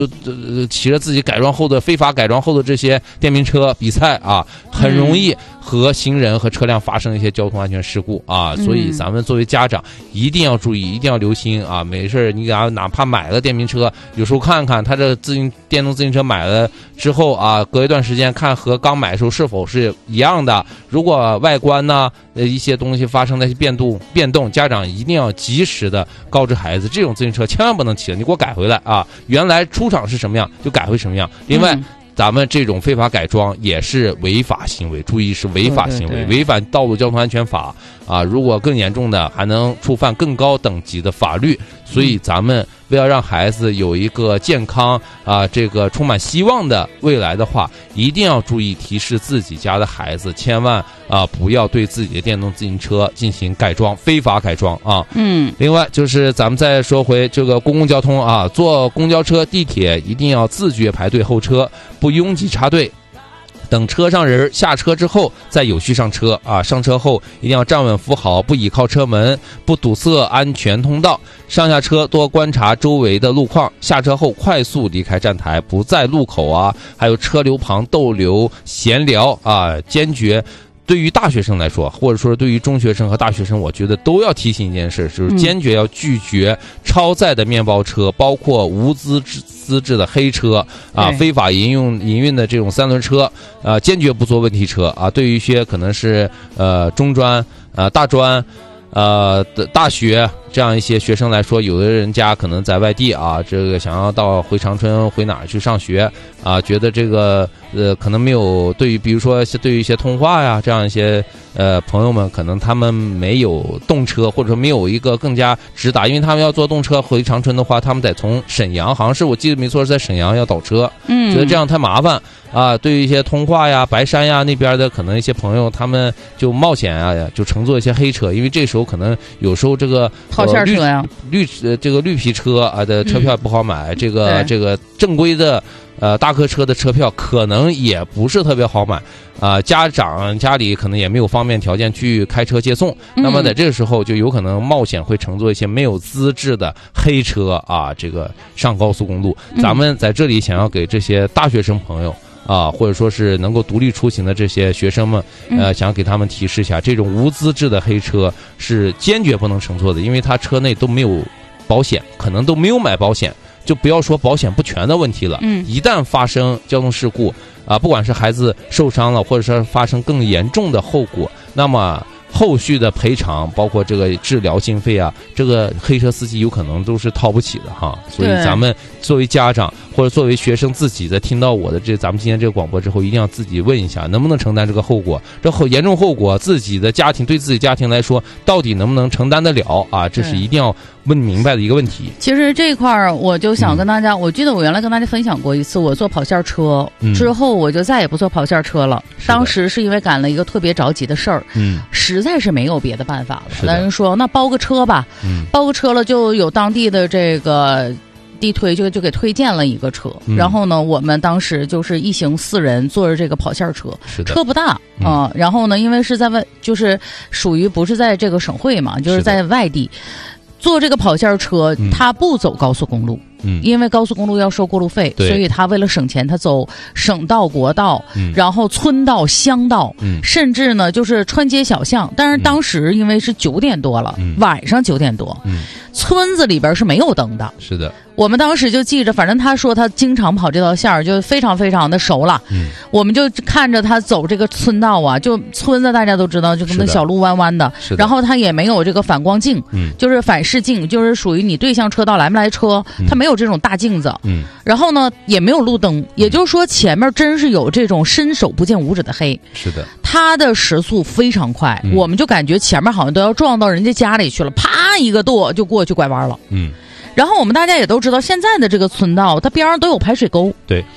骑着自己改装后的非法改装后的这些电瓶车比赛啊，很容易和行人和车辆发生一些交通安全事故啊。所以咱们作为家长一定要注意，一定要留心啊。没事你给他哪怕买了电瓶车，有时候看看他这电动自行车买了之后啊，隔一段时间看和刚买的时候是否是一样的。如果外观呢一些东西发生了变动，家长一定要及时的告知孩子，这种自行车千万不能骑了，你给我改回来啊！原来出厂是什么样就改回什么样。另外咱们这种非法改装也是违法行为，注意是违法行为，违反道路交通安全法啊！如果更严重的，还能触犯更高等级的法律。所以咱们为了让孩子有一个健康啊，这个充满希望的未来的话，一定要注意提示自己家的孩子，千万不要对自己的电动自行车进行改装，非法改装啊。另外就是咱们再说回这个公共交通啊，坐公交车、地铁一定要自觉排队候车，不拥挤插队。等车上人下车之后再有序上车啊！上车后一定要站稳扶好，不倚靠车门，不堵塞安全通道。上下车多观察周围的路况，下车后快速离开站台，不在路口啊还有车流旁逗留闲聊啊！坚决。对于大学生来说，或者说对于中学生和大学生，我觉得都要提醒一件事，就是坚决要拒绝超载的面包车，包括无资质的黑车啊，非法营运的这种三轮车，坚决不坐问题车啊。对于一些可能是中专、大专、大学这样一些学生来说，有的人家可能在外地啊，这个想要回长春回哪儿去上学啊，觉得这个可能没有比如说对于一些通话呀这样一些朋友们，可能他们没有动车，或者说没有一个更加直达，因为他们要坐动车回长春的话，他们得从沈阳，好像是我记得没错是在沈阳要倒车，觉得这样太麻烦啊。对于一些通话呀、白山呀那边的可能一些朋友，他们就冒险啊，就乘坐一些黑车，因为这时候可能有时候这个套线车呀， 绿皮车啊的车票不好买，这个正规的大客车的车票可能也不是特别好买啊，家长家里可能也没有方便条件去开车接送，那么在这个时候就有可能冒险会乘坐一些没有资质的黑车啊，这个上高速公路。咱们在这里想要给这些大学生朋友啊，或者说是能够独立出行的这些学生们，想要给他们提示一下，这种无资质的黑车是坚决不能乘坐的，因为他车内都没有保险，可能都没有买保险，就不要说保险不全的问题了。一旦发生交通事故啊，不管是孩子受伤了，或者是发生更严重的后果，那么后续的赔偿，包括这个治疗经费啊，这个黑车司机有可能都是掏不起的哈。所以咱们作为家长或者作为学生自己，在听到我的咱们今天这个广播之后，一定要自己问一下，能不能承担这个后果？这严重后果，自己的家庭对自己家庭来说，到底能不能承担得了啊？这是一定要问明白的一个问题。 其实这一块儿，我就想跟大家，我记得我原来跟大家分享过一次，我坐跑线车之后，我就再也不坐跑线车了。当时是因为赶了一个特别着急的事儿，实在是没有别的办法了。那人说那包个车吧，包个车了，就有当地的这个地推就给推荐了一个车，然后呢，我们当时就是一行4人坐着这个跑线车，车不大啊，然后呢，因为是在外，就是属于不是在这个省会嘛，就是在外地。坐这个跑线车，他不走高速公路，因为高速公路要收过路费，所以他为了省钱，他走省道、国道，然后村道、乡道，甚至呢就是穿街小巷。但是当时因为是9点多了，晚上9点多，村子里边是没有灯的。 是的。 我们当时就记着，反正他说他经常跑这条线儿，就非常非常的熟了。我们就看着他走这个村道啊，就村子大家都知道，就跟那小路弯弯的。然后他也没有这个反光镜，就是反视镜，就是属于你对向车道来没来车，他没有这种大镜子。然后呢，也没有路灯，也就是说前面真是有这种伸手不见五指的黑。 是的， 他的时速非常快，我们就感觉前面好像都要撞到人家家里去了，啪一个跺就过去拐弯了。然后我们大家也都知道，现在的这个村道，它边上都有排水沟。 对。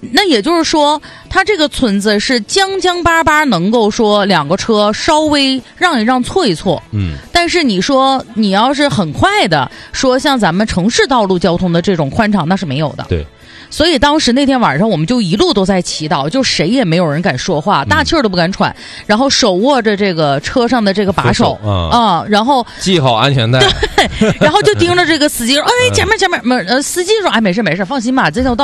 那也就是说，它这个村子是将将巴巴能够说两个车稍微让一让错一错，但是你说你要是很快的说像咱们城市道路交通的这种宽敞，那是没有的。 对。 所以当时那天晚上我们就一路都在祈祷，就谁也没有人敢说话，大气儿都不敢喘，然后手握着这个车上的这个把手然后系好安全带， 对，然后就盯着这个司机说：“哎，前面，司机说：哎，没事，放心吧，这条道。”